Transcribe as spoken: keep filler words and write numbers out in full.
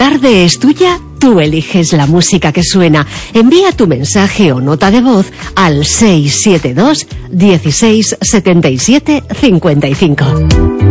tarde es tuya, tú eliges la música que suena. Envía tu mensaje o nota de voz al seis siete dos, dieciséis, setenta y siete, cincuenta y cinco.